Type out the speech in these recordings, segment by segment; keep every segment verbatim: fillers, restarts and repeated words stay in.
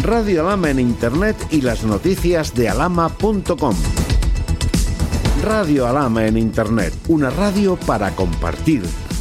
Radio Alhama en Internet y las noticias de alhama punto com. Radio Alhama en Internet, una radio para compartir.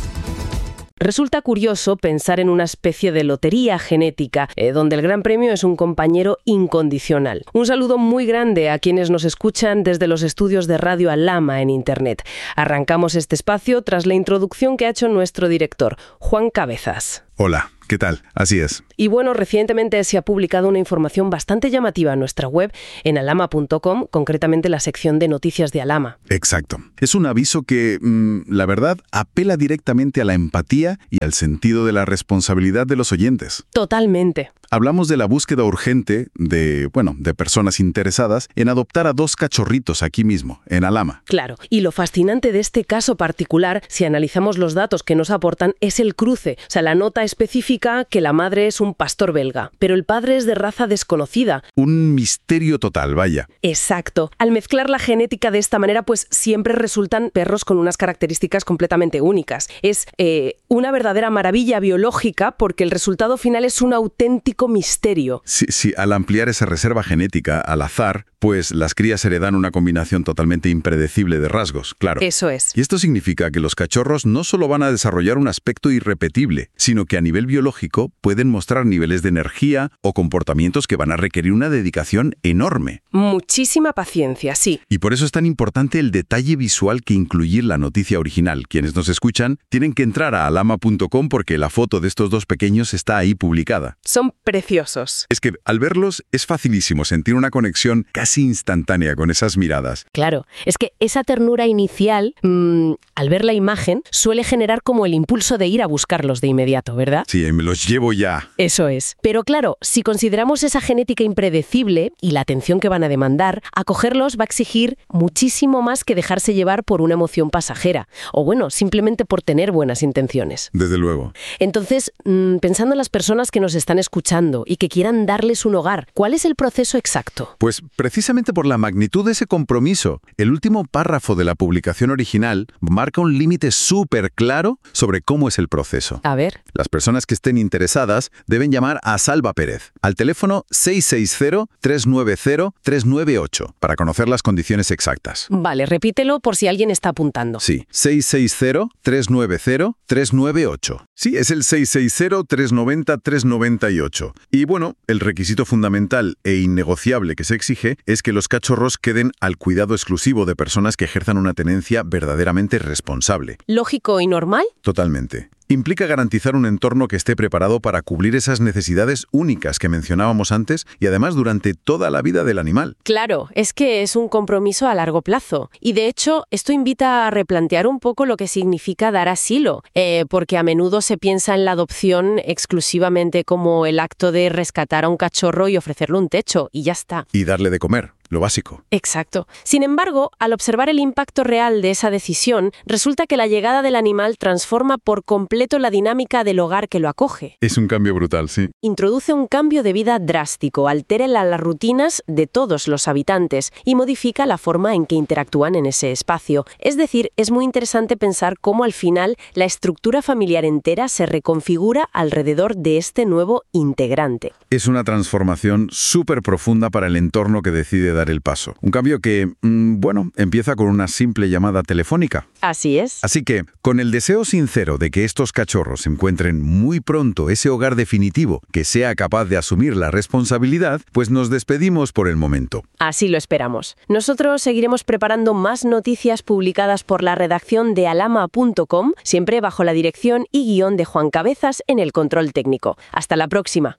Resulta curioso pensar en una especie de lotería genética, eh, donde el gran premio es un compañero incondicional. Un saludo muy grande a quienes nos escuchan desde los estudios de Radio Alhama en Internet. Arrancamos este espacio tras la introducción que ha hecho nuestro director, Juan Cabezas. Hola, ¿qué tal? Así es. Y bueno, recientemente se ha publicado una información bastante llamativa en nuestra web, en alhama punto com, concretamente la sección de noticias de Alhama. Exacto. Es un aviso que, mmm, la verdad, apela directamente a la empatía y al sentido de la responsabilidad de los oyentes. Totalmente. Hablamos de la búsqueda urgente de, bueno, de personas interesadas en adoptar a dos cachorritos aquí mismo, en Alhama. Claro. Y lo fascinante de este caso particular, si analizamos los datos que nos aportan, es el cruce. O sea, la nota especifica que la madre es un pastor belga, pero el padre es de raza desconocida. Un misterio total, vaya. Exacto. Al mezclar la genética de esta manera, pues siempre resultan perros con unas características completamente únicas. Es eh, una verdadera maravilla biológica porque el resultado final es un auténtico misterio. Sí, sí, al ampliar esa reserva genética al azar, pues las crías heredan una combinación totalmente impredecible de rasgos, claro. Eso es. Y esto significa que los cachorros no solo van a desarrollar un aspecto irrepetible, sino que a nivel biológico pueden mostrar niveles de energía o comportamientos que van a requerir una dedicación enorme. Muchísima paciencia, sí. Y por eso es tan importante el detalle visual que incluye la noticia original. Quienes nos escuchan tienen que entrar a alhama punto com porque la foto de estos dos pequeños está ahí publicada. Son preciosos. Es que al verlos es facilísimo sentir una conexión casi instantánea con esas miradas. Claro, es que esa ternura inicial, mmm, al ver la imagen, suele generar como el impulso de ir a buscarlos de inmediato, ¿verdad? Sí, me los llevo ya. Eso es. Pero claro, si consideramos esa genética impredecible y la atención que van a demandar, acogerlos va a exigir muchísimo más que dejarse llevar por una emoción pasajera. O bueno, simplemente por tener buenas intenciones. Desde luego. Entonces, mmm, pensando en las personas que nos están escuchando y que quieran darles un hogar, ¿cuál es el proceso exacto? Pues precisamente por la magnitud de ese compromiso, el último párrafo de la publicación original marca un límite súper claro sobre cómo es el proceso. A ver. Las personas que estén interesadas deben llamar a Salva Pérez al teléfono seis seis cero, tres nueve cero, tres nueve ocho para conocer las condiciones exactas. Vale, repítelo por si alguien está apuntando. Sí, seis seis cero, tres nueve cero, tres nueve ocho. Sí, es el seis seis cero, tres nueve cero, tres nueve ocho. Y bueno, el requisito fundamental e innegociable que se exige es que los cachorros queden al cuidado exclusivo de personas que ejerzan una tenencia verdaderamente responsable. ¿Lógico y normal? Totalmente. Implica garantizar un entorno que esté preparado para cubrir esas necesidades únicas que mencionábamos antes y además durante toda la vida del animal. Claro, es que es un compromiso a largo plazo. Y de hecho, esto invita a replantear un poco lo que significa dar asilo, eh, porque a menudo se piensa en la adopción exclusivamente como el acto de rescatar a un cachorro y ofrecerle un techo, y ya está. Y darle de comer. Lo básico. Exacto. Sin embargo, al observar el impacto real de esa decisión, resulta que la llegada del animal transforma por completo la dinámica del hogar que lo acoge. Es un cambio brutal, sí. Introduce un cambio de vida drástico, altera las rutinas de todos los habitantes y modifica la forma en que interactúan en ese espacio. Es decir, es muy interesante pensar cómo al final la estructura familiar entera se reconfigura alrededor de este nuevo integrante. Es una transformación súper profunda para el entorno que decide dar el paso. Un cambio que, mmm, bueno, empieza con una simple llamada telefónica. Así es. Así que, con el deseo sincero de que estos cachorros encuentren muy pronto ese hogar definitivo que sea capaz de asumir la responsabilidad, pues nos despedimos por el momento. Así lo esperamos. Nosotros seguiremos preparando más noticias publicadas por la redacción de alhama punto com, siempre bajo la dirección y guión de Juan Cabezas en el control técnico. Hasta la próxima.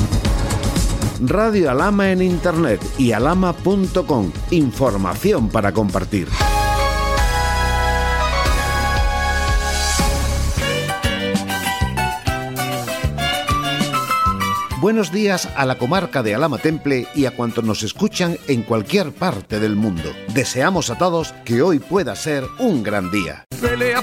Radio Alhama en Internet y alhama punto com. Información para compartir. Buenos días a la comarca de Alhama Temple y a cuantos nos escuchan en cualquier parte del mundo. Deseamos a todos que hoy pueda ser un gran día.